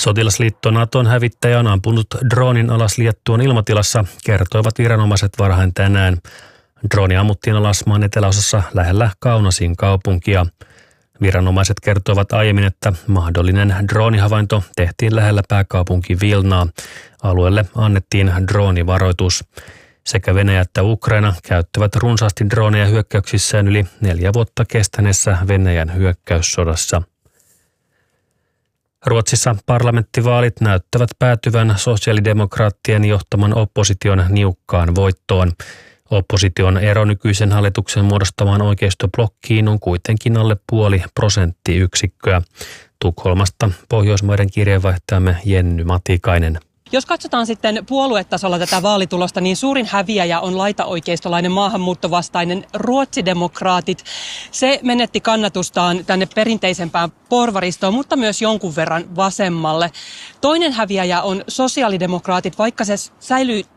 Sotilasliitto Naton hävittäjä on ampunut droonin alas Liettuan ilmatilassa, kertoivat viranomaiset varhain tänään. Drooni ammuttiin alas maan eteläosassa lähellä Kaunasin kaupunkia. Viranomaiset kertoivat aiemmin, että mahdollinen droonihavainto tehtiin lähellä pääkaupunki Vilnaa. Alueelle annettiin droonivaroitus. Sekä Venäjä että Ukraina käyttävät runsaasti drooneja hyökkäyksissään yli 4 vuotta kestäneessä Venäjän hyökkäyssodassa. Ruotsissa parlamenttivaalit näyttävät päätyvän sosiaalidemokraattien johtaman opposition niukkaan voittoon. Opposition ero nykyisen hallituksen muodostamaan oikeistoblokkiin on kuitenkin alle 0,5%. Tukholmasta Pohjoismaiden kirjeenvaihtajamme Jenny Matikainen. Jos katsotaan sitten puoluetasolla tätä vaalitulosta, niin suurin häviäjä on laitaoikeistolainen maahanmuuttovastainen ruotsidemokraatit. Se menetti kannatustaan tänne perinteisempään porvaristoon, mutta myös jonkun verran vasemmalle. Toinen häviäjä on sosiaalidemokraatit, vaikka se säilyy